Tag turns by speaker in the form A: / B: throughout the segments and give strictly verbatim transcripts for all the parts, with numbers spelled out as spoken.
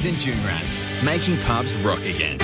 A: and Joonrats, making pubs rock again.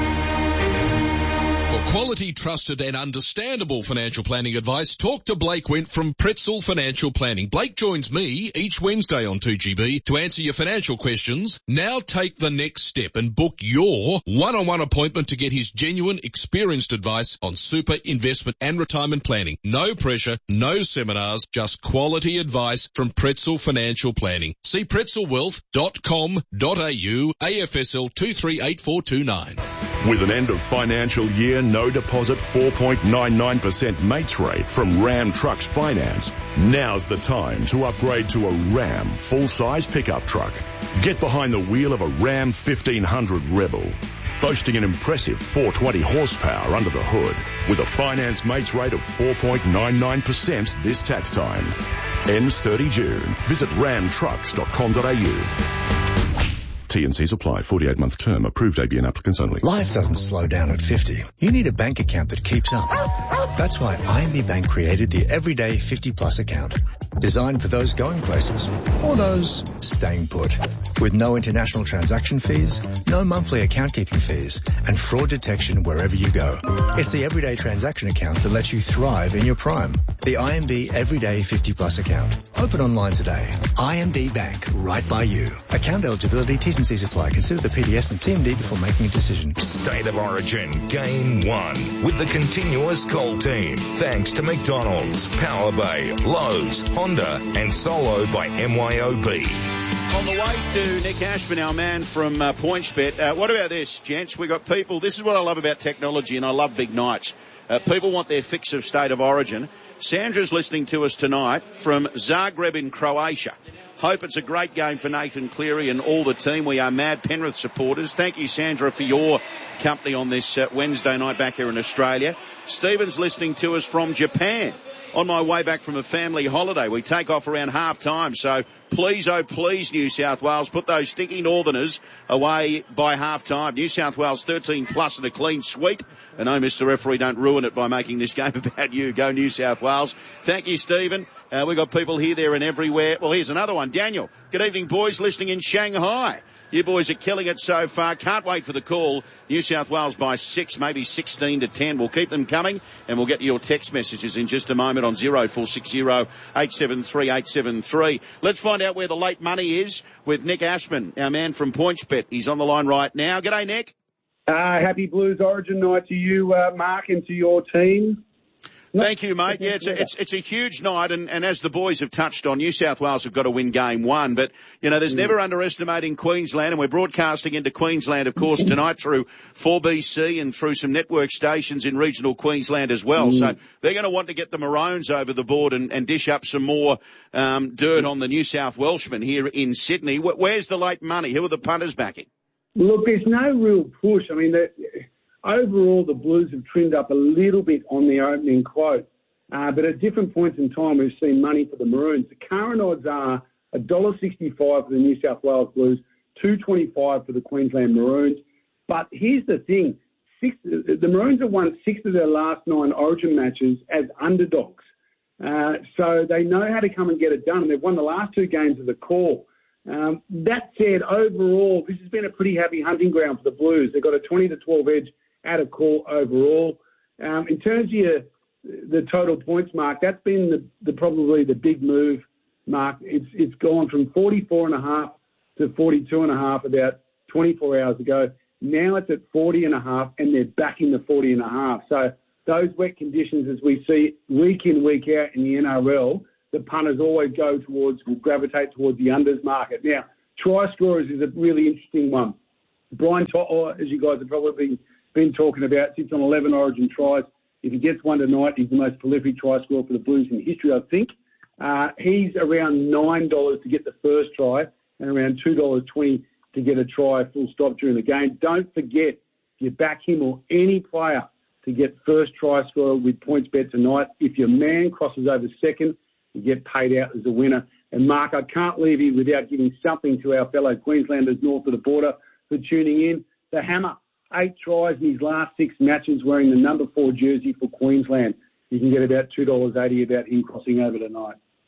B: For quality, trusted and understandable financial planning advice, talk to Blake Went from Pretzel Financial Planning. Blake joins me each Wednesday on two G B to answer your financial questions. Now take the next step and book your one-on-one appointment to get his genuine, experienced advice on super, investment and retirement planning. No pressure, no seminars, just quality advice from Pretzel Financial Planning. See pretzel wealth dot com dot a u, A F S L two three eight four two nine.
C: With an end of financial year, no deposit four point nine nine percent mates rate from Ram Trucks Finance, now's the time to upgrade to a Ram full-size pickup truck. Get behind the wheel of a Ram fifteen hundred Rebel, boasting an impressive four hundred twenty horsepower under the hood, with a finance mates rate of four point nine nine percent this tax time. Ends thirty June. Visit ram trucks dot com dot a u. T and Cs apply. forty-eight month term. Approved A B N applicants only.
D: Life doesn't slow down at fifty. You need a bank account that keeps up. That's why I M B Bank created the Everyday fifty Plus account. Designed for those going places or those staying put. With no international transaction fees, no monthly account keeping fees, and fraud detection wherever you go. It's the Everyday transaction account that lets you thrive in your prime. The I M B Everyday fifty Plus account. Open online today. I M B Bank, right by you. Account eligibility, T's and C's apply. Consider the P D S and T M D before making a decision.
E: State of Origin, Game one, with the continuous call team. Thanks to McDonald's, Power Bay, Lowe's, Honda, and Solo by M Y O B.
F: On the way to Nick Ashman, our man from uh, PointsBet. Uh, what about this, gents? We got people. This is what I love about technology, and I love big nights. Uh, people want their fix of State of Origin. Sandra's listening to us tonight from Zagreb in Croatia. Hope it's a great game for Nathan Cleary and all the team. We are mad Penrith supporters. Thank you, Sandra, for your company on this uh, Wednesday night back here in Australia. Stephen's listening to us from Japan. On my way back from a family holiday, we take off around half time. So please, oh please, New South Wales, put those stinky Northerners away by half time. New South Wales thirteen plus and a clean sweep. And no, Mister Referee, don't ruin it by making this game about you. Go New South Wales. Thank you, Stephen. Uh, we've got people here, there and everywhere. Well, here's another one. Daniel, good evening, boys, listening in Shanghai. You boys are killing it so far. Can't wait for the call. New South Wales by six, maybe sixteen to ten. We'll keep them coming, and we'll get your text messages in just a moment on zero four six zero eight seven three eight seven three. Let's find out where the late money is with Nick Ashman, our man from PointsBet. He's on the line right now. G'day, Nick.
G: Uh, happy Blues Origin night to you, uh, Mark, and to your team.
F: Thank you, mate. Yeah, it's a, it's, it's a huge night, and, and as the boys have touched on, New South Wales have got to win game one. But, you know, there's mm. never underestimating Queensland, and we're broadcasting into Queensland, of course, tonight through four B C and through some network stations in regional Queensland as well. Mm. So they're going to want to get the Maroons over the board and, and dish up some more um, dirt on the New South Welshmen here in Sydney. Where's the late money? Who are the punters backing?
G: Look, there's no real push. I mean, the, overall, the Blues have trimmed up a little bit on the opening quote. Uh, but at different points in time, we've seen money for the Maroons. The current odds are one dollar sixty-five for the New South Wales Blues, two twenty-five for the Queensland Maroons. But here's the thing. Six, the Maroons have won six of their last nine Origin matches as underdogs. Uh, so they know how to come and get it done. They've won the last two games of the call. Um, that said, overall, this has been a pretty happy hunting ground for the Blues. They've got a twenty to twelve edge out of call overall. Um, in terms of your the total points mark, that's been the, the probably the big move, Mark. It's it's gone from forty-four and a half to forty-two and a half about twenty-four hours ago. Now it's at forty and a half, and they're back in the forty and a half. So those wet conditions, as we see week in, week out in the N R L, the punters always go towards, will gravitate towards the unders market. Now, try scorers is a really interesting one. Brian To'o, as you guys have probably been talking about, sits on eleven Origin tries. If he gets one tonight, he's the most prolific try scorer for the Blues in history, I think. Uh, he's around nine dollars to get the first try and around two dollars twenty to get a try full stop during the game. Don't forget, if you back him or any player to get first try scorer with PointsBet tonight, if your man crosses over second, you get paid out as a winner. And, Mark, I can't leave you without giving something to our fellow Queenslanders north of the border for tuning in. The Hammer. Eight tries in his last six matches wearing the number four jersey for Queensland. You can get about two dollars eighty about him crossing over tonight.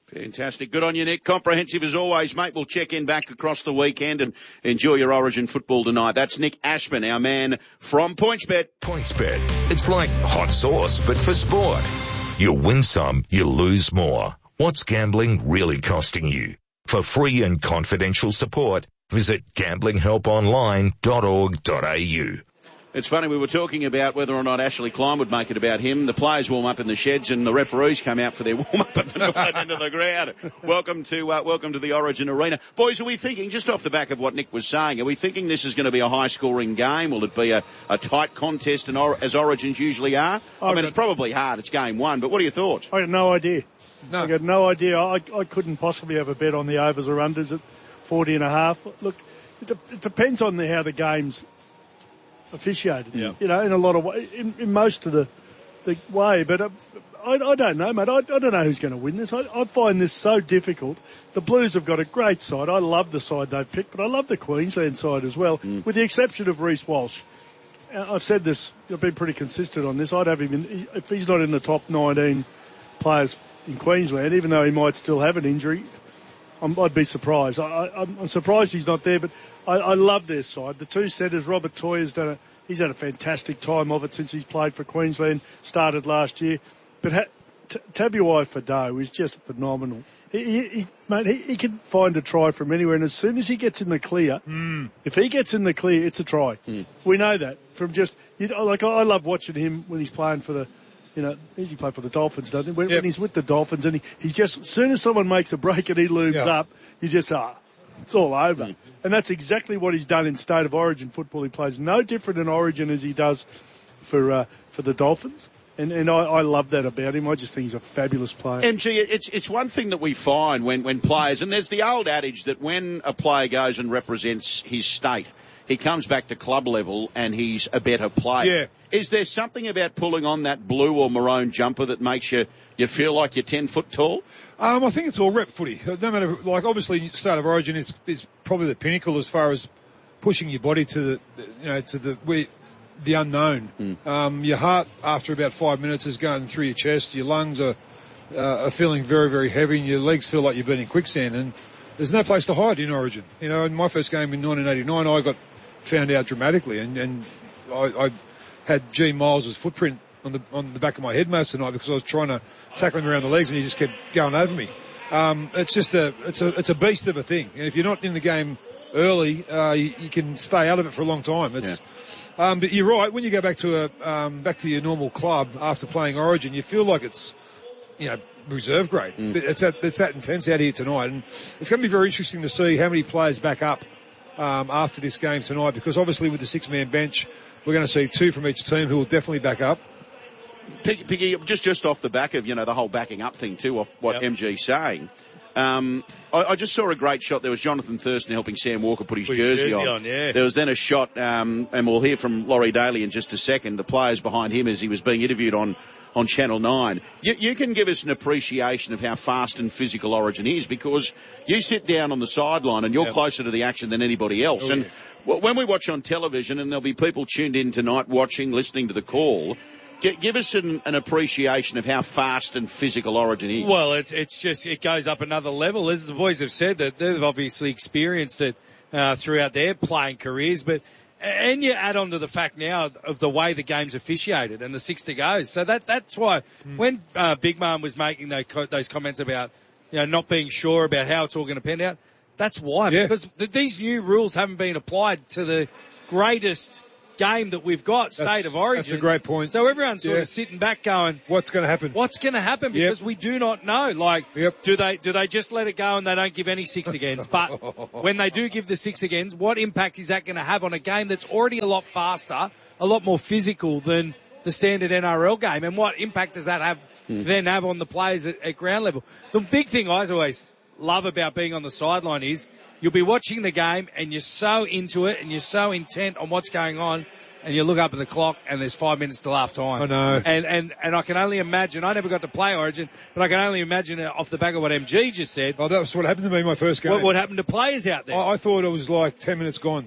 F: Fantastic. Good on you, Nick. Comprehensive as always, mate. We'll check in back across the weekend and enjoy your Origin football tonight. That's Nick Ashman, our man from PointsBet.
E: PointsBet. It's like hot sauce, but for sport. You win some, you lose more. What's gambling really costing you? For free and confidential support, visit gambling help online dot org dot a u.
F: It's funny, we were talking about whether or not Ashley Klein would make it about him. The players warm up in the sheds and the referees come out for their warm-up at the northern end of the ground. Welcome to uh, welcome to the Origin Arena. Boys, are we thinking, just off the back of what Nick was saying, are we thinking this is going to be a high-scoring game? Will it be a, a tight contest and or, as Origins usually are? I, I mean, it's probably hard. It's game one, but what are your thoughts?
H: I got no idea. No. I got no idea. I, I couldn't possibly have a bet on the overs or unders at forty and a half. Look, it, de- it depends on the, how the game's officiated, yeah. you know, in a lot of way, in, in most of the, the way, but uh, I, I don't know, mate. I, I don't know who's going to win this. I, I find this so difficult. The Blues have got a great side. I love the side they've picked, but I love the Queensland side as well, mm. with the exception of Reece Walsh. Uh, I've said this, I've been pretty consistent on this. I'd have him in, if he's not in the top nineteen players in Queensland, even though he might still have an injury, I'm, I'd be surprised. I, I, I'm surprised he's not there, but I, I love their side. The two centres, Robert Toyer's done a, he's had a fantastic time of it since he's played for Queensland, started last year. But ha, T- Tabuai Fado is just phenomenal. He, he, he, mate, he, he can find a try from anywhere, and as soon as he gets in the clear, mm. if he gets in the clear, it's a try. Mm. We know that from just, you know, like I love watching him when he's playing for the, you know, he's he played for the Dolphins, doesn't he? When, yep. when he's with the Dolphins, and he, he's just, as soon as someone makes a break and he looms yep. up, you just, ah, it's all over. Mm. And that's exactly what he's done in State of Origin football. He plays no different in Origin as he does for uh, for the Dolphins. And, and I, I love that about him. I just think he's a fabulous player.
F: M G, it's it's one thing that we find when, when players, and there's the old adage that when a player goes and represents his state, he comes back to club level and he's a better player.
I: Yeah.
F: Is there something about pulling on that blue or maroon jumper that makes you, you feel like you're ten foot tall?
I: Um, I think it's all rep footy. No matter, like, obviously, State of Origin is, is probably the pinnacle as far as pushing your body to the, you know, to the, where, the unknown. Mm. Um, your heart, after about five minutes, is going through your chest. Your lungs are, uh, are feeling very, very heavy, and your legs feel like you've been in quicksand. And there's no place to hide in Origin. You know, in my first game in nineteen eighty-nine, I got found out dramatically, and, and I, I had Gene Miles's footprint on the on the back of my head most of the night because I was trying to tackle him around the legs, and he just kept going over me. Um, it's just a it's a it's a beast of a thing, and if you're not in the game early, uh, you, you can stay out of it for a long time. It's, yeah. um, but you're right. When you go back to a um, back to your normal club after playing Origin, you feel like it's, you know, reserve grade. Mm. It's that it's that intense out here tonight, and it's going to be very interesting to see how many players back up um, after this game tonight, because obviously with the six-man bench, we're going to see two from each team who will definitely back up.
F: Piggy, just just off the back of, you know, the whole backing up thing too, off what yep. M G's saying. Um, I, I just saw a great shot. There was Jonathan Thurston helping Sam Walker put his
J: put
F: jersey,
J: jersey
F: on.
J: on yeah.
F: There was then a shot, um, and we'll hear from Laurie Daly in just a second, the players behind him as he was being interviewed on, on Channel nine. You, you can give us an appreciation of how fast and physical Origin is, because you sit down on the sideline and you're yep. closer to the action than anybody else. Oh, and yeah. when we watch on television, and there'll be people tuned in tonight watching, listening to the call, give us an, an appreciation of how fast and physical Origin is.
J: Well, it's it's just, it goes up another level. As the boys have said, that they've obviously experienced it uh, throughout their playing careers, but and you add on to the fact now of the way the game's officiated and the six to go. So that that's why mm. when uh, Big Mum was making those, those comments about, you know, not being sure about how it's all going to pan out, that's why. Yeah. Because th- these new rules haven't been applied to the greatest game that we've got, State
I: that's,
J: of Origin.
I: That's a great point.
J: So everyone's sort
I: yeah.
J: of sitting back going,
I: what's going to happen?
J: What's going to happen? Because yep. we do not know. Like,
I: yep.
J: do they do they just let it go and they don't give any six agains? But when they do give the six agains, what impact is that going to have on a game that's already a lot faster, a lot more physical than the standard N R L game? And what impact does that have mm. then have on the players at, at ground level? The big thing I always love about being on the sideline is you'll be watching the game and you're so into it and you're so intent on what's going on, and you look up at the clock and there's five minutes till half time.
I: I know.
J: And, and, and I can only imagine, I never got to play Origin, but I can only imagine off the back of what M G just said.
I: Oh, that was what happened to me in my first game.
J: What, what happened to players out there?
I: I, I thought it was like ten minutes gone.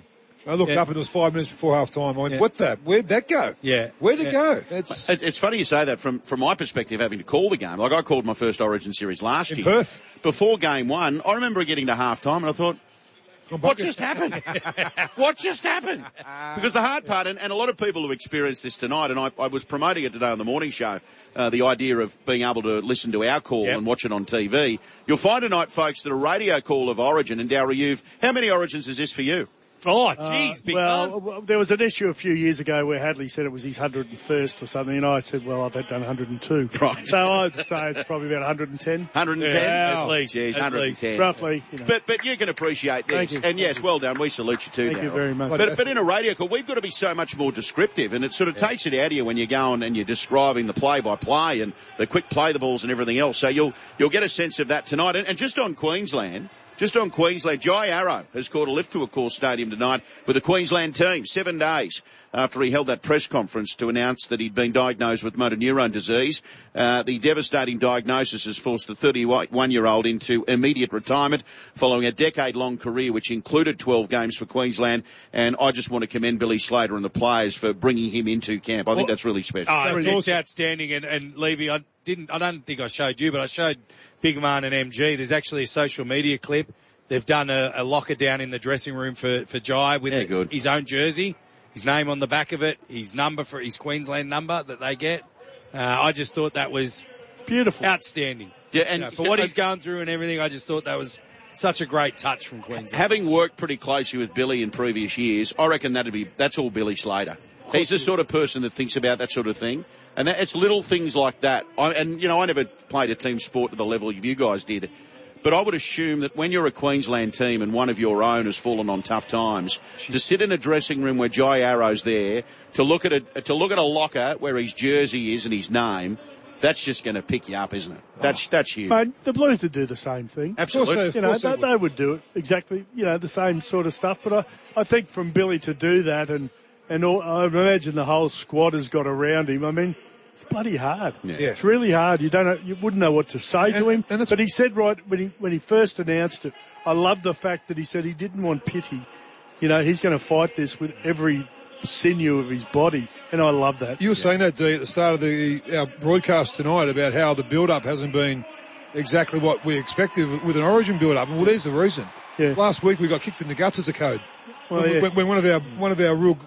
I: I looked
J: Yeah.
I: up and it was five minutes before half time. I went,
J: Yeah.
I: what the? Where'd that go?
J: Yeah.
I: Where'd it
J: Yeah.
I: go? It's
F: It- It's funny you say that from, from my perspective, having to call the game. Like I called my first Origin series last
I: in
F: year.
I: Perth.
F: Before game one, I remember getting to half time and I thought, what just happened? What just happened? Because the hard part, and, and a lot of people who experienced this tonight, and I, I was promoting it today on the morning show, uh, the idea of being able to listen to our call
J: Yep.
F: and watch it on T V. You'll find tonight, folks, that a radio call of Origin, and Darryl, you've, how many Origins is this for you?
J: Oh,
H: Uh,
J: jeez, big
H: well,
J: man.
H: well, there was an issue a few years ago where Hadley said it was his one hundred first or something, and I said, well, I've had done one hundred two.
F: Right.
H: So I'd say it's probably about one hundred ten.
F: one hundred ten?
J: Yeah, at least.
F: Jeez,
J: At
F: one hundred ten.
H: Roughly. You know.
F: But but you can appreciate this.
H: Thank you.
F: And yes, well done. We salute you too,
H: Thank you
F: Darryl.
H: very much.
F: But, but in a radio call, we've got to be so much more descriptive, and it sort of yeah. takes it out of you when you're going and you're describing the play-by-play and the quick play the balls and everything else. So you'll you'll get a sense of that tonight. And, and just on Queensland, just on Queensland, Jai Arrow has caught a lift to Accor Stadium tonight with the Queensland team, seven days after he held that press conference to announce that he'd been diagnosed with motor neurone disease. Uh, the devastating diagnosis has forced the thirty-one-year-old into immediate retirement following a decade-long career which included twelve games for Queensland. And I just want to commend Billy Slater and the players for bringing him into camp. I think that's really special.
J: Oh, it's
H: awesome.
J: outstanding. And, and Levy, I didn't, I don't think I showed you, but I showed Big Man and M G. There's actually a social media clip. They've done a, a locker down in the dressing room for, for Jai with
F: Yeah,
J: the,
F: good.
J: his own jersey, his name on the back of it, his number for his Queensland number that they get. Uh, I just thought that was
H: Beautiful.
J: outstanding.
F: Yeah, and
J: You know, for what he's going through and everything, I just thought that was such a great touch from Queensland.
F: Having worked pretty closely with Billy in previous years, I reckon that'd be, that's all Billy Slater. He's the sort of person that thinks about that sort of thing. And that, it's little things like that. I, and, you know, I never played a team sport to the level you guys did. But I would assume that when you're a Queensland team and one of your own has fallen on tough times, to sit in a dressing room where Jai Arrow's there, to look at a, to look at a locker where his jersey is and his name, that's just going to pick you up, isn't it? That's, that's huge.
H: Mate, the Blues would do the same thing.
F: Absolutely.
H: You know, they, they would do it exactly, you know, the same sort of stuff. But I, I think from Billy to do that, and, and all, I imagine the whole squad has got around him. I mean, it's bloody hard.
F: Yeah.
H: It's really hard. You don't know, you wouldn't know what to say
I: And-
H: to him.
I: and it's-
H: But he said right when he, when he first announced it, I love the fact that he said he didn't want pity. You know, he's going to fight this with every sinew of his body. And I love that.
I: You were saying that, Dee, at the start of the our broadcast tonight about how the build-up hasn't been exactly what we expected with an Origin build-up. Well, there's the reason.
H: Yeah.
I: Last week we got kicked in the guts as a code.
H: Well,
I: when,
H: yeah.
I: when, when one of our one of our real,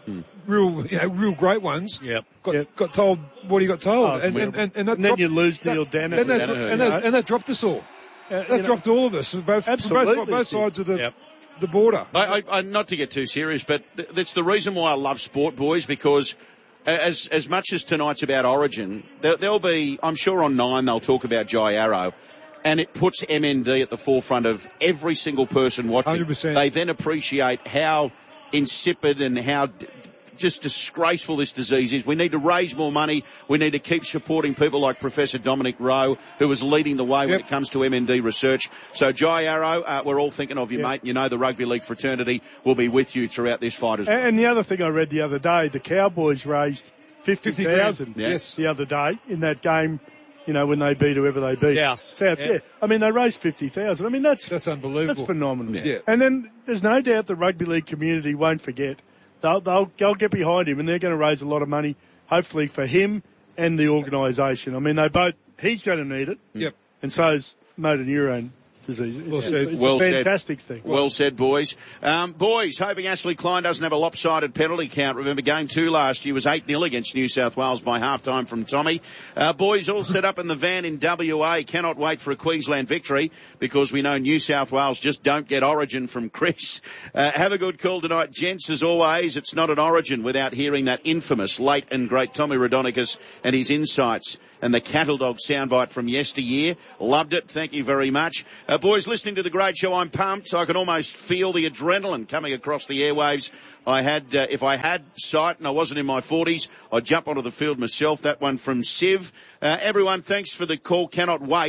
I: real, you know, real great ones
J: Yep.
I: got
H: Yep.
I: got told what he got told,
H: Oh, it's
I: and,
H: weird.
I: and, and, and, that
H: And then
I: dropped,
H: you lose
I: that,
H: Neil Danaher.
I: and that,
F: Danaher,
I: and,
F: yeah.
I: that, and that dropped us all.
H: Uh,
I: That
H: you know,
I: dropped all of us, both from
H: Absolutely.
I: both, both sides of the
J: Yep.
I: the border.
F: I, I, I, not to get too serious, but th- that's the reason why I love sport, boys, because as as much as tonight's about Origin, there, there'll be, I'm sure on Nine they'll talk about Jai Arrow, and it puts M N D at the forefront of every single person watching.
I: one hundred percent.
F: They then appreciate how insipid and how d- just disgraceful this disease is. We need to raise more money. We need to keep supporting people like Professor Dominic Rowe, who is leading the way when
I: Yep.
F: it comes to M N D research. So, Jai Arrow, uh, we're all thinking of you,
H: Yep.
F: mate. You know the rugby league fraternity will be with you throughout this fight as well.
H: And the other thing I read the other day, the Cowboys raised fifty thousand
F: Yeah.
I: Yes.
H: the other day in that game, you know, when they beat whoever they beat.
J: South.
H: South,
J: Yeah.
H: yeah. I mean, they raised fifty thousand. I mean, that's,
I: That's unbelievable.
H: that's phenomenal.
F: Yeah.
I: Yeah.
H: And then there's no doubt the rugby league community won't forget. They'll, they'll, they'll get behind him and they're going to raise a lot of money, hopefully for him and the organisation. I mean, they both, he's going to need it.
I: Yep.
H: And so's motor neurone disease.
I: Well
H: It's,
I: said.
H: it's
F: Well
H: a
F: said.
H: fantastic thing.
F: Well said, boys. Um, boys, hoping Ashley Klein doesn't have a lopsided penalty count. Remember, game two last year was eight nil against New South Wales by half-time from Tommy. Uh, boys all set up in the van in W A. Cannot wait for a Queensland victory because we know New South Wales just don't get Origin from Chris. Uh, have a good call tonight, gents. As always, it's not an Origin without hearing that infamous, late and great Tommy Rodonicus and his insights and the Cattle Dog soundbite from yesteryear. Loved it. Thank you very much. Uh, boys, listening to the great show, I'm pumped. I can almost feel the adrenaline coming across the airwaves. I had, uh, if I had sight and I wasn't in my forties, I'd jump onto the field myself. That one from Siv. Uh, everyone, thanks for the call. Cannot wait.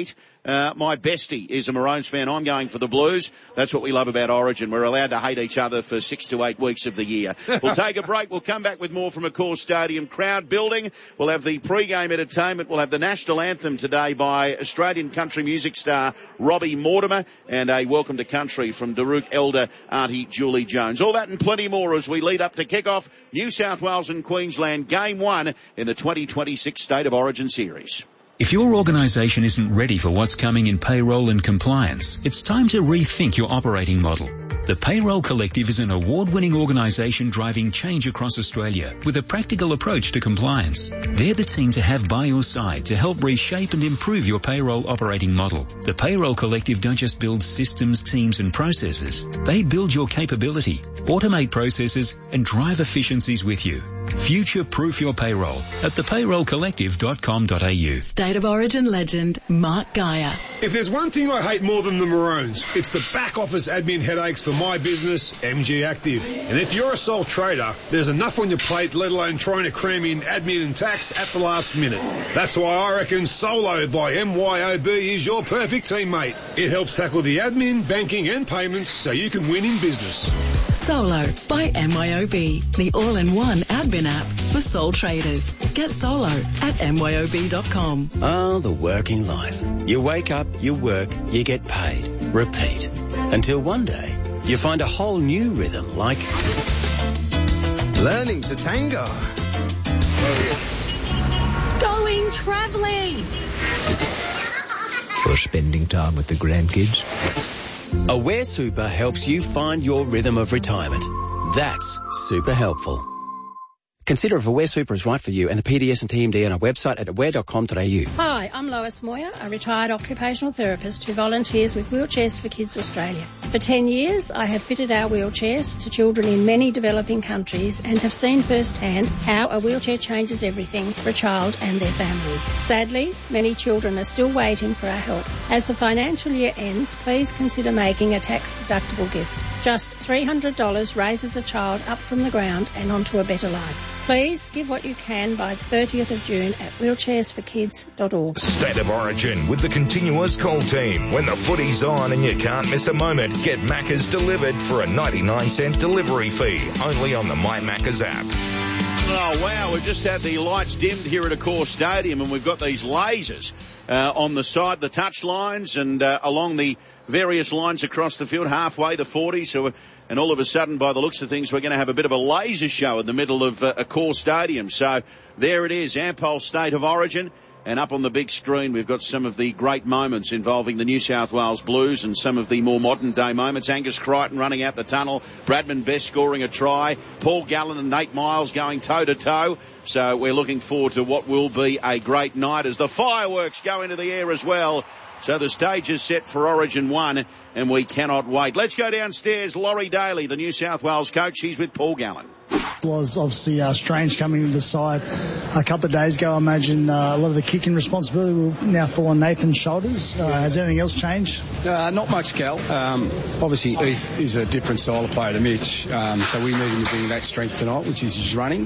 F: Uh, my bestie is a Maroons fan. I'm going for the Blues. That's what we love about Origin. We're allowed to hate each other for six to eight weeks of the year. We'll take a break. We'll come back with more from Accor Stadium. Crowd building. We'll have the pre-game entertainment. We'll have the national anthem today by Australian country music star Robbie Mortimer, and a welcome to country from Darook elder Auntie Julie Jones. All that and plenty more as we lead up to kick-off New South Wales and Queensland Game one in the twenty twenty-six State of Origin Series.
K: If your organisation isn't ready for what's coming in payroll and compliance, it's time to rethink your operating model. The Payroll Collective is an award-winning organisation driving change across Australia with a practical approach to compliance. They're the team to have by your side to help reshape and improve your payroll operating model. The Payroll Collective don't just build systems, teams and processes. They build your capability, automate processes and drive efficiencies with you. Future-proof your payroll at the payroll collective dot com dot a u.
L: State of Origin legend, Mark Geyer.
I: If there's one thing I hate more than the Maroons, it's the back office admin headaches for my business, M G Active. And if you're a sole trader, there's enough on your plate, let alone trying to cram in admin and tax at the last minute. That's why I reckon Solo by M Y O B is your perfect teammate. It helps tackle the admin, banking and payments so you can win in business.
L: Solo by M Y O B, the all-in-one admin app for sole traders. Get Solo at M Y O B dot com.
M: Oh, the working life. You wake up, you work, you get paid. Repeat. Until one day, you find a whole new rhythm like...
N: learning to tango.
O: Going travelling.
N: Or spending time with the grandkids.
M: Aware Super helps you find your rhythm of retirement. That's super helpful. Consider if Aware Super is right for you and the P D S and T M D on our website at aware dot com dot a u.
P: Hi, I'm Lois Moyer, a retired occupational therapist who volunteers with Wheelchairs for Kids Australia. For ten years, I have fitted our wheelchairs to children in many developing countries and have seen firsthand how a wheelchair changes everything for a child and their family. Sadly, many children are still waiting for our help. As the financial year ends, please consider making a tax-deductible gift. Just three hundred dollars raises a child up from the ground and onto a better life. Please give what you can by the thirtieth of June at wheelchairs for kids dot org.
E: State of Origin with the continuous call team. When the footy's on and you can't miss a moment, get Macca's delivered for a ninety-nine cent delivery fee. Only on the My Macca's app.
F: Oh, wow, we've just had the lights dimmed here at Accor Stadium and we've got these lasers uh, on the side, the touch lines and uh, along the various lines across the field, halfway the forty. So, and all of a sudden, by the looks of things, we're going to have a bit of a laser show in the middle of uh, Accor Stadium. So there it is, Ampol State of Origin. And up on the big screen, we've got some of the great moments involving the New South Wales Blues and some of the more modern-day moments. Angus Crichton running out the tunnel, Bradman Best scoring a try, Paul Gallen and Nate Miles going toe-to-toe. So we're looking forward to what will be a great night as the fireworks go into the air as well. So the stage is set for Origin one, and we cannot wait. Let's go downstairs. Laurie Daly, the New South Wales coach. He's with Paul Gallen.
Q: It was obviously uh, strange coming to the side a couple of days ago. I imagine uh, a lot of the kicking responsibility will now fall on Nathan's shoulders. Uh, has anything else changed?
R: Uh, not much, Cal. Um, obviously, he's, he's a different style of player to Mitch, um, so we need him to bring that strength tonight, which is his running.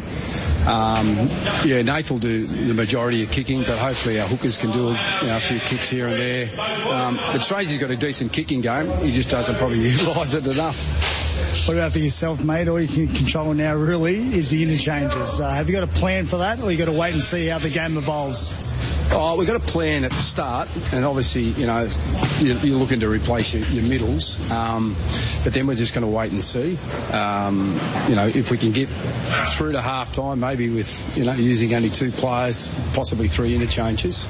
R: Um, yeah, Nate will do the majority of kicking, but hopefully our hookers can do you know, a few kicks here and there. Um, but Strangey's got a decent kicking game. He just doesn't probably utilise it enough.
Q: What about for yourself, mate? All you can control now really is the interchanges. Uh, have you got a plan for that, or you got to wait and see how the game evolves?
R: Oh, we've got a plan at the start, and obviously, you know, you're, you're looking to replace your, your middles, um, but then we're just going to wait and see. Um, you know, if we can get through to half time, maybe with, you know, using only two players, possibly three interchanges,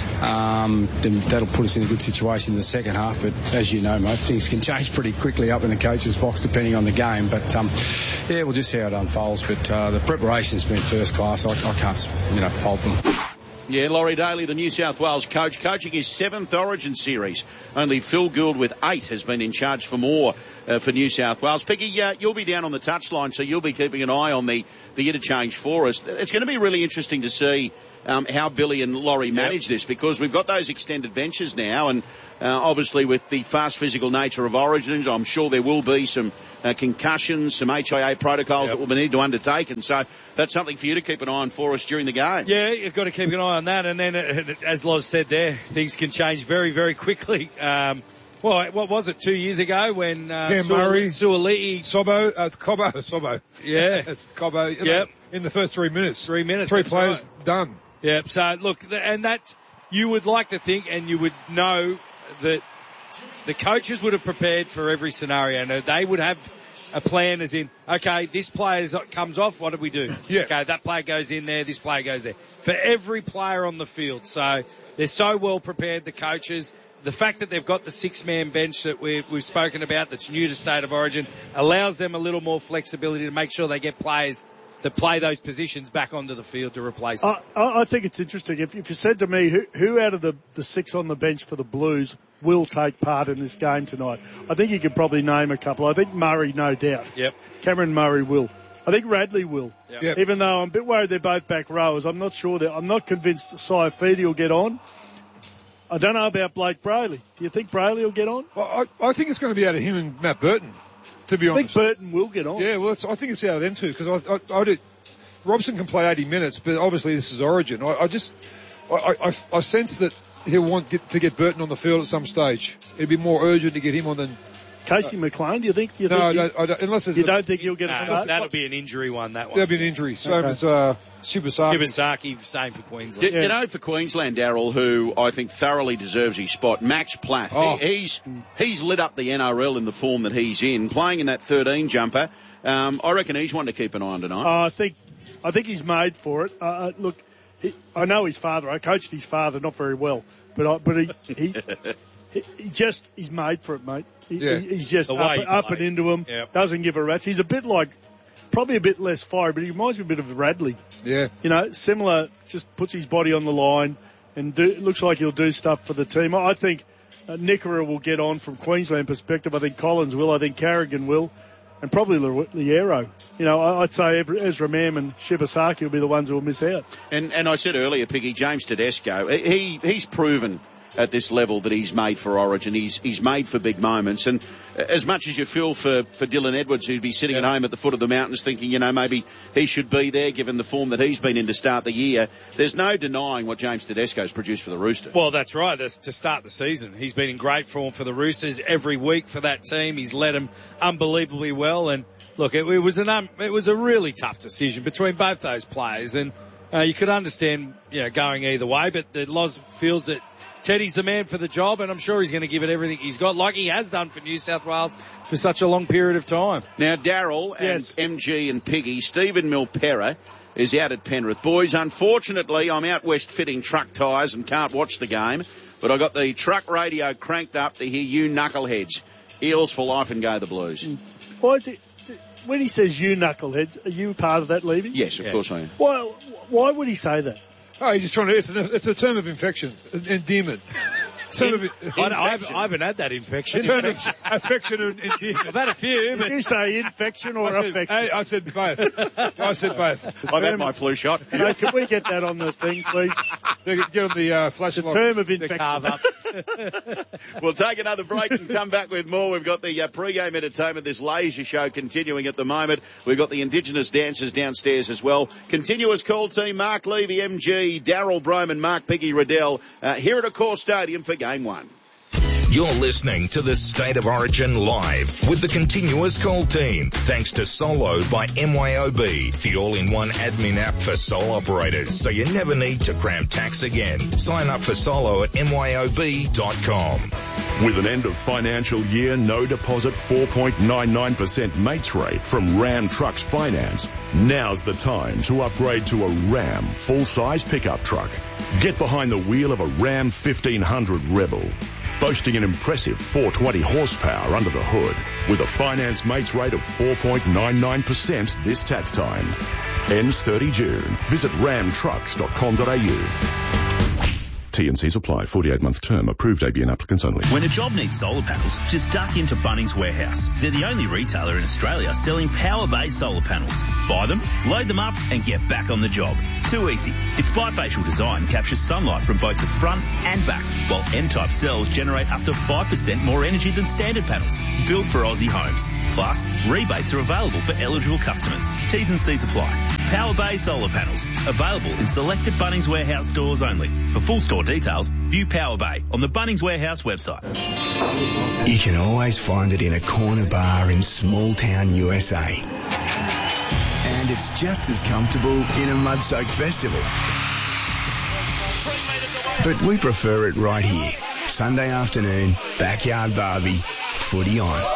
R: um, then that'll put us in a good situation in the second half. But as you know, mate, things can change pretty quickly up in the coach's box depending on the game. But, um, yeah, we'll just see how it unfolds. But uh, the preparation's been first class. I, I can't, you know, fault them.
F: Yeah, Laurie Daly, the New South Wales coach, coaching his seventh Origin series. Only Phil Gould with eight has been in charge for more uh, for New South Wales. Piggy, uh, you'll be down on the touchline, so you'll be keeping an eye on the, the interchange for us. It's going to be really interesting to see um, how Billy and Laurie manage yep. this, because we've got those extended benches now, and Uh, obviously, with the fast physical nature of Origins, I'm sure there will be some uh, concussions, some H I A protocols yep. that we'll need to undertake, and so that's something for you to keep an eye on for us during the game.
J: Yeah, you've got to keep an eye on that, and then, uh, as Loz said there, things can change very, very quickly. Um, well, what was it, two years ago when uh,
I: Cam Murray,
J: Suoliti,
I: Sobo, uh, Cobbo, Sobo.
J: Yeah.
I: Cobbo.
J: Yep.
I: Know, in the first three minutes.
J: Three minutes.
I: Three players
J: right.
I: done.
J: Yep, so look, and that, you would like to think and you would know that the coaches would have prepared for every scenario. No, they would have a plan as in, okay, this player comes off, what do we do?
I: Yeah.
J: Okay, that player goes in there, this player goes there. For every player on the field. So they're so well prepared, the coaches. The fact that they've got the six-man bench that we've, we've spoken about that's new to State of Origin allows them a little more flexibility to make sure they get players that play those positions back onto the field to replace them.
H: I, I think it's interesting. If, if you said to me, who, who out of the, the six on the bench for the Blues will take part in this game tonight, I think you could probably name a couple. I think Murray, no doubt.
J: Yep.
H: Cameron Murray will. I think Radley will.
J: Yep.
I: Yep.
H: Even though I'm a bit worried they're both back rowers, I'm not sure that. I'm not convinced Saifidi will get on. I don't know about Blake Brayley. Do you think Brayley will get on?
I: Well, I, I think it's going to be out of him and Matt Burton, to be
H: I
I: honest.
H: think Burton will get on.
I: Yeah, well, it's, I think it's out of them too, because I, I, I did, Robson can play eighty minutes, but obviously this is Origin. I, I just, I, I, I sense that he'll want get, to get Burton on the field at some stage. It'd be more urgent to get him on than
H: Casey uh, McLean. Do you think? Do you
I: no,
H: think
I: no,
H: he,
I: I don't, unless there's
H: you
I: a,
H: don't think he'll get a
J: no,
H: start?
J: That'll be an injury one. That one.
I: That'll be an injury. Same
H: okay.
I: as uh, Shibasaki.
J: Shibasaki, same for Queensland.
F: You, you know, for Queensland, Darryl, who I think thoroughly deserves his spot, Max Plath.
I: Oh.
F: He, he's he's lit up the N R L in the form that he's in, playing in that thirteen jumper. Um, I reckon he's one to keep an eye on tonight.
H: Uh, I think, I think he's made for it. Uh, look, he, I know his father. I coached his father not very well, but I, but he he, he, he just he's made for it, mate. He,
I: Yeah.
H: he, he's just
J: The
H: up,
J: way he
H: up and
J: plays.
H: into him.
J: Yep.
H: Doesn't give a rat's. He's a bit like, probably a bit less fiery, but he reminds me a bit of Radley.
I: Yeah.
H: You know, similar. Just puts his body on the line and do, looks like he'll do stuff for the team. I think uh, Nickera will get on from Queensland perspective. I think Collins will. I think Carrigan will. And probably Liero. You know, I'd say Ezra Mam and Shibasaki will be the ones who will miss out.
F: And and I said earlier, Piggy, James Tedesco, he he's proven at this level that he's made for Origin. He's he's made for big moments. And as much as you feel for, for Dylan Edwards, who'd be sitting yeah. at home at the foot of the mountains thinking, you know, maybe he should be there given the form that he's been in to start the year, there's no denying what James Tedesco's produced for the Roosters.
J: Well, that's right. That's to start the season. He's been in great form for the Roosters every week for that team. He's led them unbelievably well. And look, it, it was an um, it was a really tough decision between both those players. And uh, you could understand, you know, going either way. But the Loz feels that Teddy's the man for the job, and I'm sure he's going to give it everything he's got, like he has done for New South Wales for such a long period of time.
F: Now, Darryl
H: yes.
F: and M G and Piggy, Stephen Milpera is out at Penrith. Boys, unfortunately, I'm out west fitting truck tyres and can't watch the game, but I got the truck radio cranked up to hear you knuckleheads. Eels for life and go the Blues.
H: Why is it, when he says you knuckleheads, are you part of that, Levy?
F: Yes, of
J: yeah.
F: course I am.
H: Why, why would he say that?
I: Oh, he's just trying to, it's a, it's a term of infection, endearment. term of,
J: I, I, haven't, I haven't had that infection.
I: term of affection and endearment.
J: I've had a few,
H: Did
J: but
H: you say infection or
I: I said,
H: affection?
I: hey, I said both. I said both.
F: I've had my flu shot.
H: No, can we get that on the thing, please?
I: Get on the uh, flash
H: The
I: lock.
H: term of
J: the
H: infection.
J: carve up.
F: We'll take another break and come back with more. We've got the uh, pre-game entertainment, this laser show continuing at the moment. We've got the Indigenous dancers downstairs as well. Continuous call team, Mark Levy, M G, Darryl Broman, Mark Piggy Riddell, uh, here at Accor Stadium for game one.
E: You're listening to the State of Origin live with the Continuous Call team, thanks to Solo by M Y O B, the all-in-one admin app for sole operators, so you never need to cram tax again. Sign up for Solo at M Y O B dot com.
C: With an end of financial year no deposit four point nine nine percent mates rate from Ram Trucks Finance, now's the time to upgrade to a Ram full-size pickup truck. Get behind the wheel of a Ram fifteen hundred Rebel, boasting an impressive four hundred twenty horsepower under the hood, with a finance mates rate of four point nine nine percent this tax time. Ends thirty June. Visit ram trucks dot com dot a u. T and C's apply. forty-eight month term. Approved A B N applicants only.
S: When a job needs solar panels, just duck into Bunnings Warehouse. They're the only retailer in Australia selling power-based solar panels. Buy them, load them up, and get back on the job. Too easy. Its bifacial design captures sunlight from both the front and back, while N-type cells generate up to five percent more energy than standard panels. Built for Aussie homes. Plus, rebates are available for eligible customers. T's and C's apply. Power Bay solar panels. Available in selected Bunnings Warehouse stores only. For full store details, view Power Bay on the Bunnings Warehouse website.
N: You can always find it in a corner bar in small town U S A. And it's just as comfortable in a mud-soaked festival. But we prefer it right here. Sunday afternoon, backyard barbie, footy on.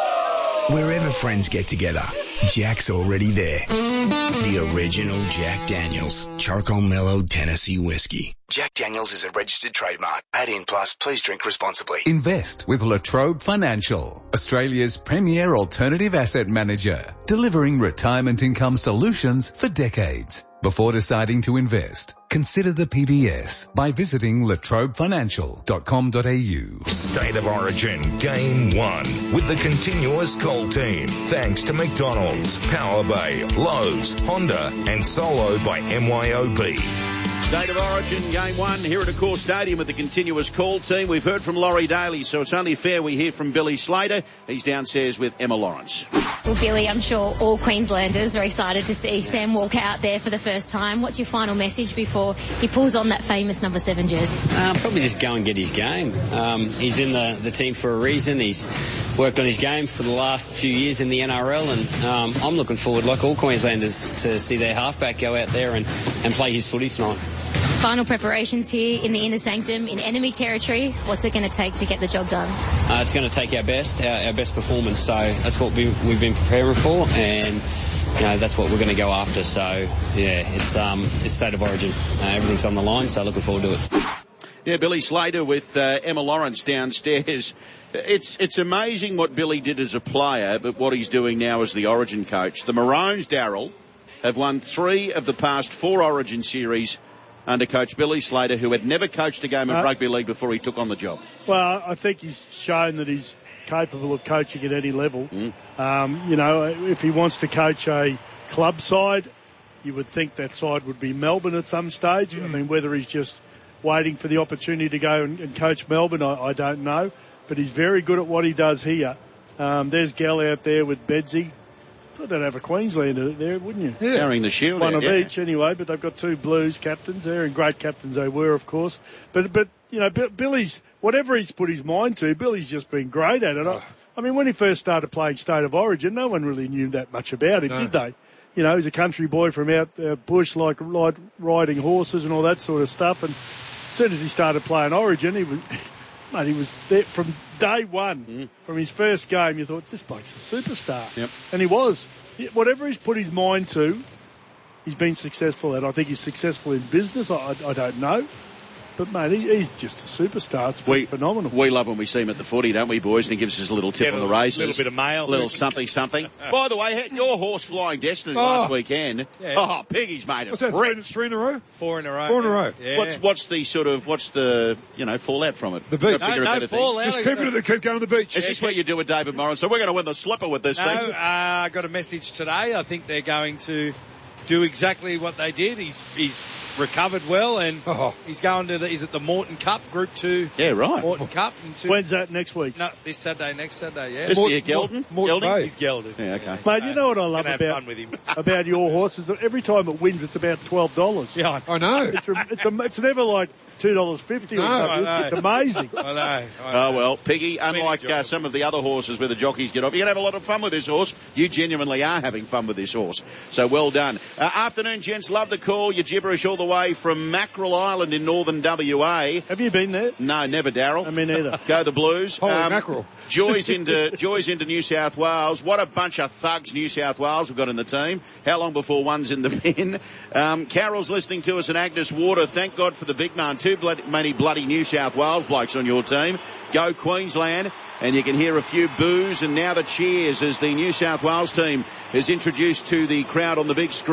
N: Wherever friends get together, Jack's already there. The original Jack Daniels, charcoal mellowed Tennessee whiskey. Jack Daniels is a registered trademark. eighteen plus, please drink responsibly.
T: Invest with Latrobe Financial, Australia's premier alternative asset manager, delivering retirement income solutions for decades. Before deciding to invest, consider the P B S by visiting latrobe financial dot com dot a u.
E: State of Origin Game one with the continuous call team. Thanks to McDonald's, Power Bay, Lowe's, Honda and Solo by M Y O B.
F: State of Origin Game one here at Accor Stadium with the continuous call team. We've heard from Laurie Daly, so it's only fair we hear from Billy Slater. He's downstairs with Emma Lawrence.
U: Well, Billy, I'm sure all Queenslanders are excited to see Sam walk out there for the first time. What's your final message before he pulls on that famous number seven jersey?
V: Uh, probably just go and get his game. Um, he's in the, the team for a reason. He's worked on his game for the last few years in the N R L, and um, I'm looking forward, like all Queenslanders, to see their halfback go out there and, and play his footy tonight.
U: Final preparations here in the inner sanctum in enemy territory. What's it going to take to get the job done?
V: Uh, it's going to take our best, our, our best performance. So that's what we, we've been preparing for, and you know that's what we're going to go after. So yeah, it's um it's State of Origin. Uh, everything's on the line, so looking forward to it.
F: Yeah, Billy Slater with uh, Emma Lawrence downstairs. It's it's amazing what Billy did as a player, but what he's doing now as the Origin coach. The Maroons, Darryl, have won three of the past four Origin series under coach Billy Slater, who had never coached a game of uh, rugby league before he took on the job.
H: Well, I think he's shown that he's capable of coaching at any level. Mm. Um, you know, if he wants to coach a club side, you would think that side would be Melbourne at some stage. Mm. I mean, whether he's just waiting for the opportunity to go and, and coach Melbourne, I, I don't know. But he's very good at what he does here. Um, there's Gell out there with Bedsy. I thought they'd have a Queenslander there, wouldn't you?
F: Yeah. Carrying the shield.
H: One
F: out,
H: of
F: yeah.
H: each anyway, but they've got two Blues captains there, and great captains they were, of course. But, but you know, Billy's, whatever he's put his mind to, Billy's just been great at it. I, I mean, when he first started playing State of Origin, no one really knew that much about him, no. did they? You know, he's a country boy from out uh, bush, like, like riding horses and all that sort of stuff. And as soon as he started playing Origin, he was... Mate, he was there from day one, mm. from his first game. You thought, this bloke's a superstar.
F: Yep.
H: And he was. Whatever he's put his mind to, he's been successful at. I think he's successful in business. I, I, I don't know. But, mate, he, he's just a superstar. It's
F: we,
H: phenomenal.
F: We love when we see him at the footy, don't we, boys? And he gives us a little tip
J: yeah,
F: on the races.
J: A little bit of mail.
F: A little something, something. By the way, your horse Flying Destiny oh. last weekend. Yeah. Oh, Piggy's made it.
I: What's that, three, three in a row?
J: Four in a row.
I: Four in a row.
J: Yeah.
F: What's what's the sort of, what's the, you know, fallout from it?
I: The beach.
J: No, no fallout.
I: Just keep, it, keep going to the beach.
F: Is yeah, this what you do with David Moran? So we're going to win the slipper with this
J: no,
F: thing?
J: No, uh, I got a message today. I think they're going to do exactly what they did. He's he's recovered well, and oh. he's going to the, he's at the Morton Cup, Group Two.
F: Yeah, right.
J: Morton Cup. In two,
H: When's that, next week?
J: No, this Saturday, next Saturday, yeah.
F: Is he a Geldon?
J: Morton, Morton He's Geldon.
F: Yeah, okay.
H: Mate, you know what I love
J: about,
H: about, about your horse is that every time it wins, it's about twelve dollars.
J: Yeah,
I: I know.
H: It's, it's, a, it's never like two dollars fifty
I: no,
H: or something. I know. It's amazing.
J: I know. I know.
F: Oh, well, Piggy, unlike uh, some of the other horses where the jockeys get off, you can have a lot of fun with this horse. You genuinely are having fun with this horse. So well done. Uh, afternoon, gents. Love the call. You're gibberish all the way from Mackerel Island in northern W A.
H: Have you been there?
F: No, never, Darryl.
H: I mean, neither.
F: Go the Blues.
I: Holy um, mackerel.
F: Joy's into, Joy's into New South Wales. What a bunch of thugs New South Wales have got in the team. How long before one's in the bin? Um, Carol's listening to us in Agnes Water. Thank God for the big man. Too bloody, many bloody New South Wales blokes on your team. Go Queensland. And you can hear a few boos and now the cheers as the New South Wales team is introduced to the crowd on the big screen.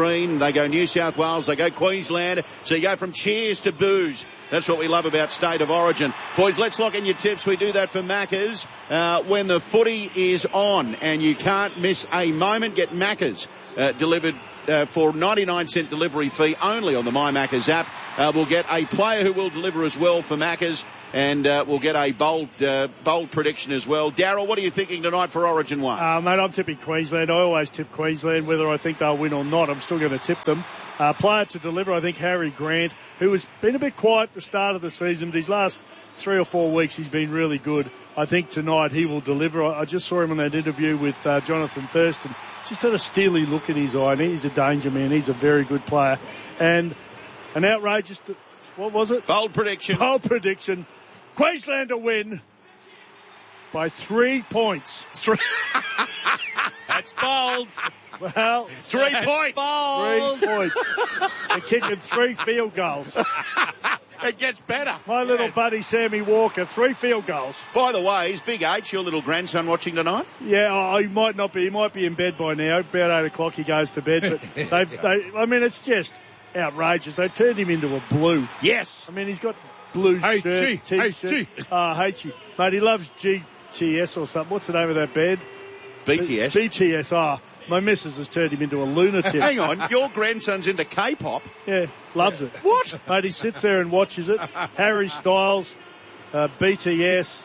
F: green. They go New South Wales. They go Queensland. So you go from cheers to boos. That's what we love about State of Origin. Boys, let's lock in your tips. We do that for Macca's uh, when the footy is on, and you can't miss a moment. Get Macca's uh, delivered Uh, for ninety-nine cent delivery fee only on the My Macca's app. Uh, we'll get a player who will deliver as well for Macca's, and uh, we'll get a bold uh, bold prediction as well. Darryl, what are you thinking tonight for Origin one?
H: Uh, mate, I'm tipping Queensland. I always tip Queensland, whether I think they'll win or not. I'm still going to tip them. Uh, player to deliver, I think Harry Grant, who has been a bit quiet at the start of the season, but these last three or four weeks he's been really good. I think tonight he will deliver. I just saw him in that interview with uh, Jonathan Thurston. Just had a steely look in his eye, and he's a danger man. He's a very good player. And an outrageous, what was it?
F: Bold prediction.
H: Bold prediction. Queensland to win by three points.
F: Three.
J: That's bold.
H: Well,
F: three
J: That's
F: points.
J: Bold.
H: Three points. They're kicking three field goals.
F: It gets better.
H: My little
F: yes.
H: buddy Sammy Walker, three field goals.
F: By the way, is Big H, your little grandson, watching tonight?
H: Yeah, oh, he might not be. He might be in bed by now. About eight o'clock he goes to bed. But they, they, I mean, it's just outrageous. They turned him into a blue.
F: Yes.
H: I mean, he's got blue
I: H G,
H: shirt, T-shirt. Ah, uh, H G. Mate, he loves G T S or something. What's the name of that band?
F: B T S.
H: B T S. Ah, my missus has turned him into a lunatic.
F: Hang on, your grandson's into K-pop?
H: Yeah, loves it.
F: What?
H: Mate, he sits there and watches it. Harry Styles, uh, B T S.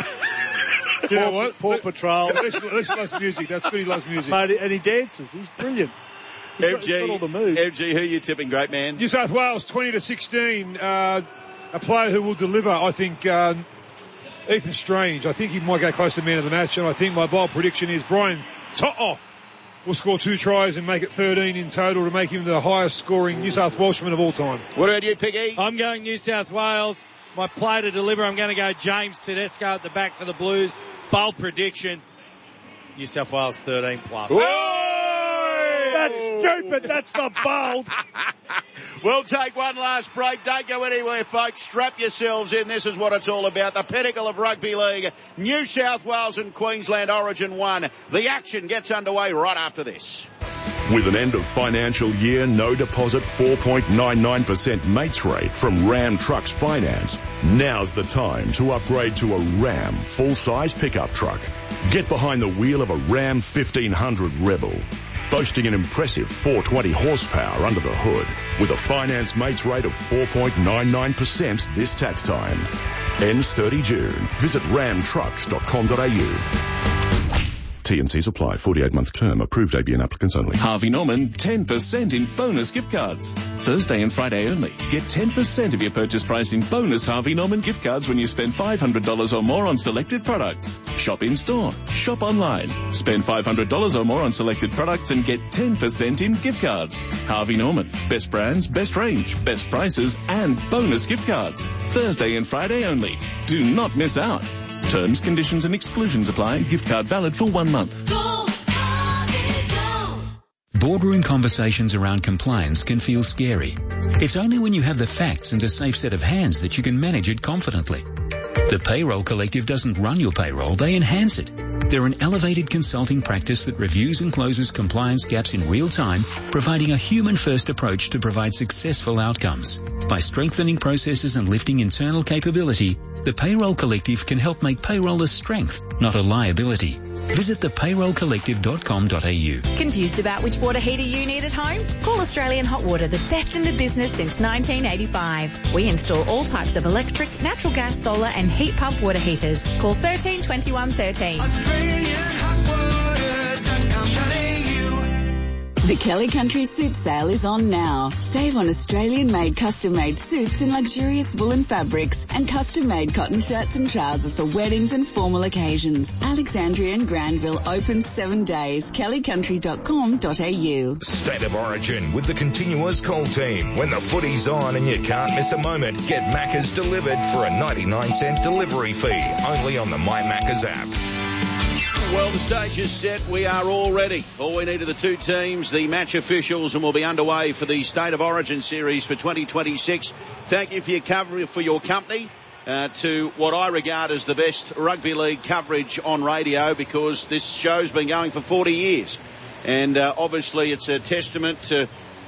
I: You know what?
H: Paw Patrol.
I: He loves music. That's good. He loves music.
H: Mate, and he dances. He's brilliant. He's
F: M
H: got,
F: G,
H: he's got all the moves.
F: M G, who are you tipping, great man?
I: New South Wales twenty to sixteen. Uh, a player who will deliver, I think, uh, Ethan Strange. I think he might go close to man of the match, and I think my bold prediction is Brian To'o will score two tries and make it thirteen in total to make him the highest scoring New South Welshman of all time.
F: What about you, Piggy?
J: I'm going New South Wales. My play to deliver, I'm going to go James Tedesco at the back for the Blues. Bold prediction, New South Wales thirteen plus.
H: That's stupid. That's not bold.
F: We'll take one last break. Don't go anywhere, folks. Strap yourselves in. This is what it's all about. The pinnacle of rugby league. New South Wales and Queensland Origin one. The action gets underway right after this.
C: With an end of financial year, no deposit four point nine nine percent mates rate from Ram Trucks Finance, now's the time to upgrade to a Ram full-size pickup truck. Get behind the wheel of a Ram fifteen hundred Rebel, boasting an impressive four hundred twenty horsepower under the hood, with a finance mates rate of four point nine nine percent this tax time. Ends thirty June. Visit ram trucks dot com dot a u. T and C's apply. forty-eight month term. Approved A B N applicants only.
A: Harvey Norman, ten percent in bonus gift cards. Thursday and Friday only. Get ten percent of your purchase price in bonus Harvey Norman gift cards when you spend five hundred dollars or more on selected products. Shop in store. Shop online. Spend five hundred dollars or more on selected products and get ten percent in gift cards. Harvey Norman. Best brands, best range, best prices, and bonus gift cards. Thursday and Friday only. Do not miss out. Terms, conditions and exclusions apply. Gift card valid for one month.
L: Go, Harvey, go.
K: Boardroom conversations around compliance can feel scary. It's only when you have the facts and a safe set of hands that you can manage it confidently. The Payroll Collective doesn't run your payroll, they enhance it. They're an elevated consulting practice that reviews and closes compliance gaps in real time, providing a human-first approach to provide successful outcomes. By strengthening processes and lifting internal capability, the Payroll Collective can help make payroll a strength, not a liability. Visit the payroll collective dot com dot a u.
B: Confused about which water heater you need at home? Call Australian Hot Water, the best in the business since nineteen eighty-five. We install all types of electric, natural gas, solar and heat pump water heaters. Call thirteen twenty-one thirteen.
L: Australian Hot Water dot com dot a u.
W: The Kelly Country Suit Sale is on now. Save on Australian-made custom-made suits in luxurious woolen fabrics and custom-made cotton shirts and trousers for weddings and formal occasions. Alexandria and Granville open seven days. kelly country dot com dot a u.
E: State of Origin with the continuous call team. When the footy's on and you can't miss a moment, get Macca's delivered for a ninety-nine cent delivery fee. Only on the My Macca's app.
F: Well, the stage is set. We are all ready. All we need are the two teams, the match officials, and we'll be underway for the State of Origin series for twenty twenty-six. Thank you for your coverage, for your company uh, to what I regard as the best rugby league coverage on radio, because this show's been going for forty years. And uh, obviously it's a testament to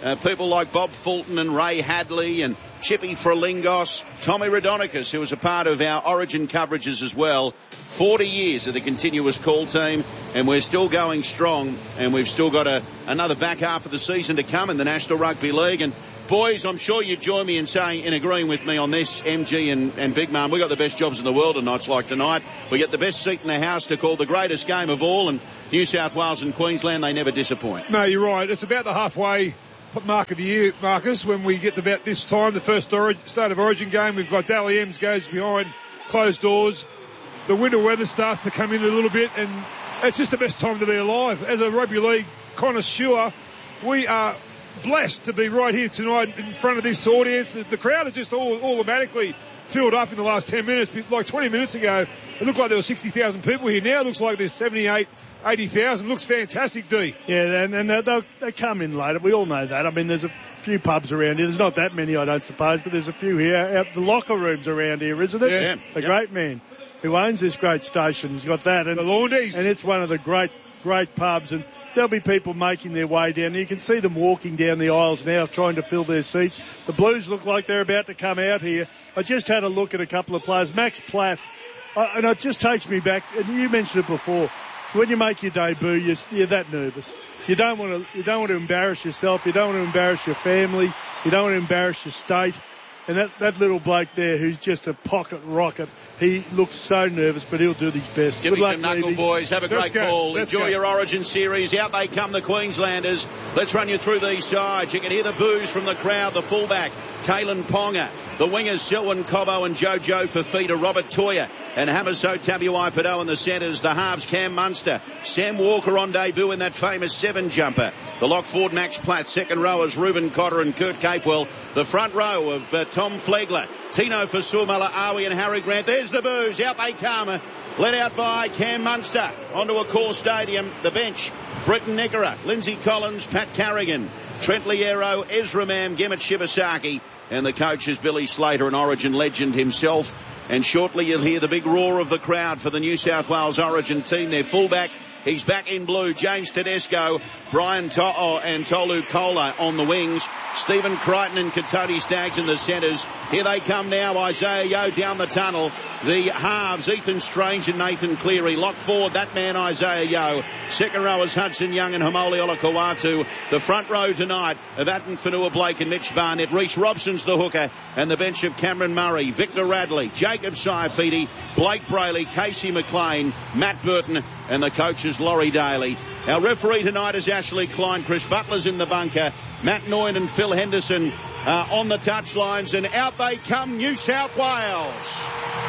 F: Uh, people like Bob Fulton and Ray Hadley and Chippy Frelingos, Tommy Radonicus, who was a part of our Origin coverages as well. forty years of the continuous call team, and we're still going strong, and we've still got a, another back half of the season to come in the National Rugby League. And boys, I'm sure you join me in saying, in agreeing with me on this, M G and, and Big Mum, we've got the best jobs in the world on nights like tonight. We get the best seat in the house to call the greatest game of all, and New South Wales and Queensland, they never disappoint.
I: No, you're right. It's about the halfway mark of the year, Marcus, when we get about this time, the first ori- start of Origin game. We've got Dally M's goes behind closed doors. The winter weather starts to come in a little bit, and it's just the best time to be alive. As a rugby league connoisseur, we are blessed to be right here tonight in front of this audience. The crowd is just all automatically filled up in the last ten minutes. Like twenty minutes ago, it looked like there were sixty thousand people here. Now it looks like there's seventy-eight, eighty thousand. Looks fantastic, D.
H: Yeah, and, and they'll, they come in later. We all know that. I mean, there's a few pubs around here. There's not that many, I don't suppose, but there's a few here. Out the locker rooms around here, isn't it?
F: Yeah.
H: The
F: yeah.
H: great man who owns this great station has got that. And,
I: the Laundies.
H: And it's one of the great, great pubs. And there'll be people making their way down. You can see them walking down the aisles now trying to fill their seats. The Blues look like they're about to come out here. I just had a look at a couple of players. Max Platt, uh, and it just takes me back, and you mentioned it before, when you make your debut, you're, you're that nervous. You don't want to, you don't want to embarrass yourself. You don't want to embarrass your family. You don't want to embarrass your state. And that, that little bloke there who's just a pocket rocket, he looks so nervous, but he'll do his best.
F: Give
H: Good
F: me
H: luck,
F: some knuckle,
H: Levy.
F: boys. Have a
H: Let's
F: great
H: go.
F: ball.
H: Let's
F: Enjoy
H: go.
F: your Origin series. Out they come, the Queenslanders. Let's run you through these sides. You can hear the boos from the crowd. The fullback, Kalen Ponga. The wingers, Selwyn Cobbo and Jojo Fafita, Robert Toya and Hamaso Tabuai-Pado in the centres. The halves, Cam Munster, Sam Walker on debut in that famous seven jumper. The lock forward, Max Platt. Second rowers, Reuben Cotter and Kurt Capewell. The front row of uh, Tom Flegler, Tino Fasumala, Awi and Harry Grant. There's the boos. Out they come. Led out by Cam Munster onto a core stadium. The bench, Britton Nickera, Lindsay Collins, Pat Carrigan, Trent Liero, Ezra Mam, Gemmet Shibasaki. And the coach is Billy Slater, an Origin legend himself. And shortly you'll hear the big roar of the crowd for the New South Wales Origin team. Their fullback, he's back in blue, James Tedesco, Brian To'o and Tolu Kola on the wings. Stephen Crichton and Katoni Staggs in the centres. Here they come now, Isaiah Yeo down the tunnel. The halves, Ethan Strange and Nathan Cleary. Lock forward, that man Isaiah Yeo. Second rowers, Hudson Young and Hamoli Olakawatu. The front row tonight of Atten Whenua Blake and Mitch Barnett. Reece Robson's the hooker. And the bench of Cameron Murray, Victor Radley, Jacob Saifiti, Blake Brayley, Casey McLean, Matt Burton, and the coaches Laurie Daly. Our referee tonight is Ashley Klein. Chris Butler's in the bunker. Matt Noyne and Phil Henderson uh, on the touchlines. And out they come, New South Wales.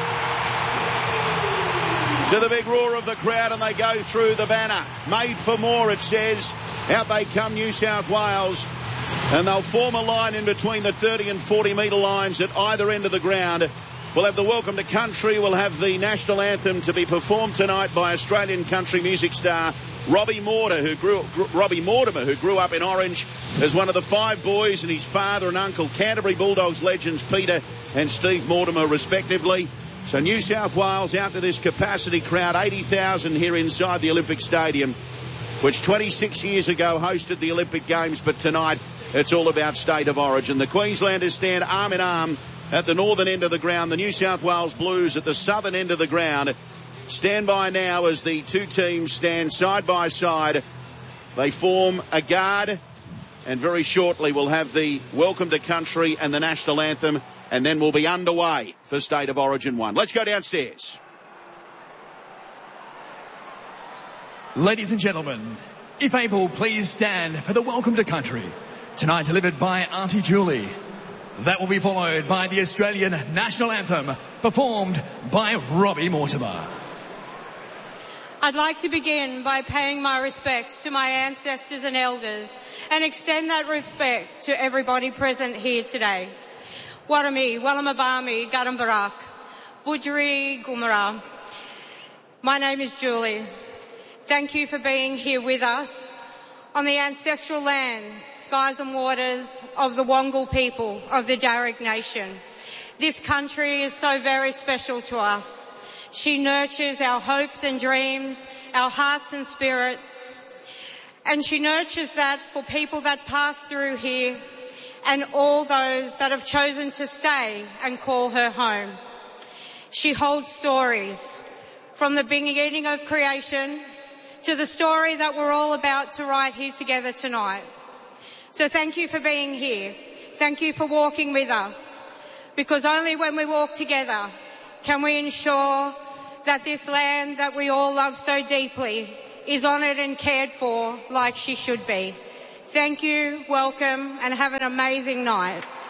F: To the big roar of the crowd, and they go through the banner. Made for more, it says. Out they come, New South Wales. And they'll form a line in between the thirty and forty metre lines at either end of the ground. We'll have the Welcome to Country. We'll have the national anthem to be performed tonight by Australian country music star Robbie Mortimer, who grew, grew, Robbie Mortimer, who grew up in Orange as one of the five boys, and his father and uncle, Canterbury Bulldogs legends Peter and Steve Mortimer, respectively. So New South Wales out to this capacity crowd, eighty thousand here inside the Olympic Stadium, which twenty-six years ago hosted the Olympic Games, but tonight it's all about state of origin. The Queenslanders stand arm in arm at the northern end of the ground. The New South Wales Blues at the southern end of the ground. Stand by now as the two teams stand side by side. They form a guard, and very shortly we'll have the Welcome to Country and the national anthem, and then we'll be underway for State of Origin one. Let's go downstairs.
D: Ladies and gentlemen, if able, please stand for the Welcome to Country, tonight delivered by Auntie Julie. That will be followed by the Australian National Anthem, performed by Robbie Mortimer.
G: I'd like to begin by paying my respects to my ancestors and elders and extend that respect to everybody present here today. Warami, Wallamabami, Garambarak, Budjeri, Gumara. My name is Julie. Thank you for being here with us on the ancestral lands, skies and waters of the Wongal people of the Darug Nation. This country is so very special to us. She nurtures our hopes and dreams, our hearts and spirits. And she nurtures that for people that pass through here and all those that have chosen to stay and call her home. She holds stories from the beginning of creation to the story that we're all about to write here together tonight. So thank you for being here. Thank you for walking with us, because only when we walk together can we ensure that this land that we all love so deeply is honoured and cared for like she should be. Thank you, welcome, and have an amazing night.